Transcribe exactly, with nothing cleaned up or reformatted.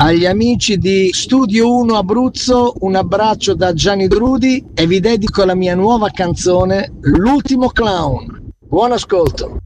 agli amici di Studio uno Abruzzo un abbraccio da Gianni Drudi e vi dedico la mia nuova canzone L'ultimo clown. Buon ascolto.